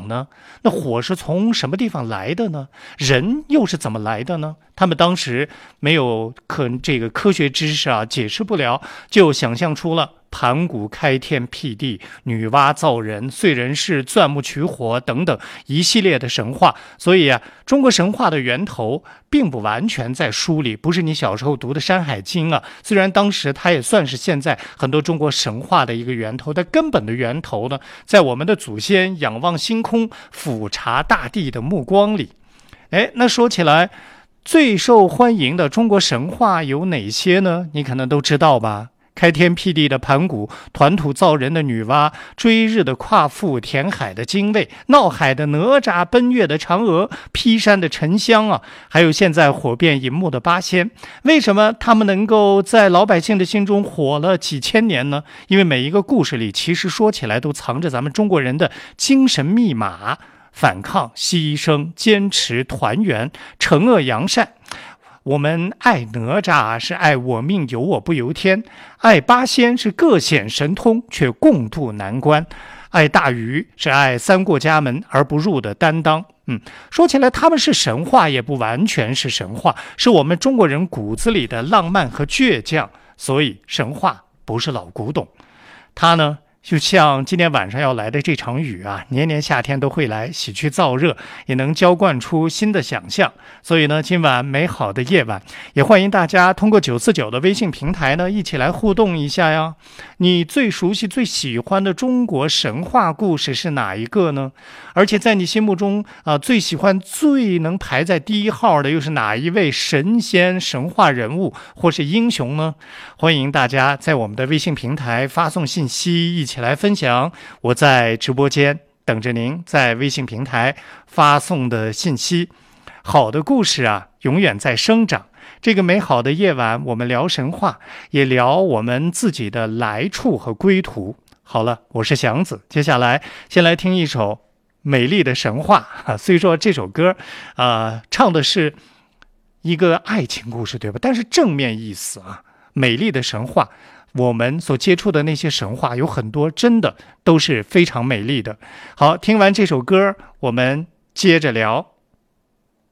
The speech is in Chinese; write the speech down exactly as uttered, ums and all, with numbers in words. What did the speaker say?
长呢？那火是从什么地方来的呢？人又是怎么来的呢？他们当时没有可这个科学知识啊，解释不了，就想象出了盘古开天辟地、女娲造人、燧人氏钻木取火等等一系列的神话。所以啊，中国神话的源头并不完全在书里，不是你小时候读的《山海经》啊。虽然当时它也算是现在很多中国神话的一个源头，但根本的源头呢，在我们的祖先仰望星空、俯察大地的目光里。哎，那说起来，最受欢迎的中国神话有哪些呢？你可能都知道吧。开天辟地的盘古，团土造人的女娲，追日的夸父，填海的精卫，闹海的哪吒，奔月的嫦娥，劈山的沉香啊，还有现在火遍银幕的八仙。为什么他们能够在老百姓的心中火了几千年呢？因为每一个故事里其实说起来都藏着咱们中国人的精神密码：反抗、牺牲、坚持、团圆、惩恶扬善。我们爱哪吒是爱我命由我不由天，爱八仙是各显神通却共度难关，爱大禹是爱三过家门而不入的担当。嗯，说起来他们是神话，也不完全是神话，是我们中国人骨子里的浪漫和倔强。所以神话不是老古董，它呢就像今天晚上要来的这场雨啊，年年夏天都会来，洗去燥热，也能浇灌出新的想象。所以呢，今晚美好的夜晚，也欢迎大家通过九四九的微信平台呢，一起来互动一下呀。你最熟悉、最喜欢的中国神话故事是哪一个呢？而且在你心目中啊、呃，最喜欢、最能排在第一号的又是哪一位神仙、神话人物或是英雄呢？欢迎大家在我们的微信平台发送信息，一起来分享。我在直播间等着您在微信平台发送的信息。好的故事啊，永远在生长。这个美好的夜晚，我们聊神话，也聊我们自己的来处和归途。好了，我是祥子，接下来先来听一首美丽的神话。虽说这首歌呃，唱的是一个爱情故事，对吧？但是正面意思啊，美丽的神话，我们所接触的那些神话有很多真的都是非常美丽的。好，听完这首歌，我们接着聊。